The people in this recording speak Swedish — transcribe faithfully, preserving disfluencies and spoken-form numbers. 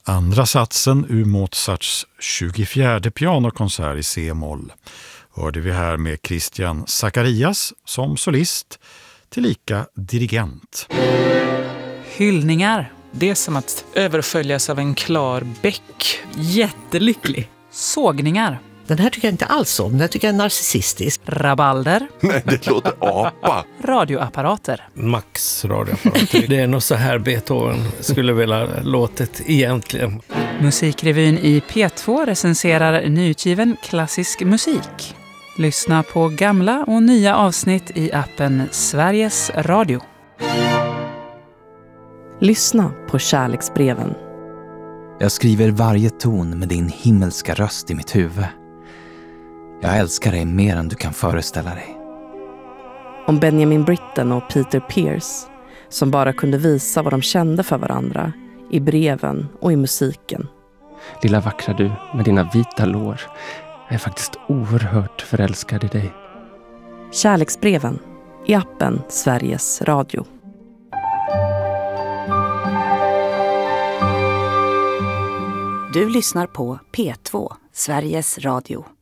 Andra satsen ur Mozarts tjugofjärde pianokonsert i C-moll hörde vi här med Christian Zacharias som solist, tillika dirigent. Hyllningar. Det är som att överföljas av en klar bäck. Jättelycklig. Sågningar. Den här tycker jag inte alls om. Den här tycker jag är narcissistisk. Rabalder. Nej, det låter apa. Radioapparater. Max radioapparater. Det är nog så här Beethoven skulle vilja låtet egentligen. Musikrevyn i P två recenserar nyutgiven klassisk musik. Lyssna på gamla och nya avsnitt i appen Sveriges Radio. Lyssna på kärleksbreven. Jag skriver varje ton med din himmelska röst i mitt huvud. Jag älskar dig mer än du kan föreställa dig. Om Benjamin Britten och Peter Pierce som bara kunde visa vad de kände för varandra i breven och i musiken. Lilla vackra du med dina vita lår. Jag är faktiskt oerhört förälskad i dig. Kärleksbreven i appen Sveriges Radio. Du lyssnar på P två, Sveriges Radio.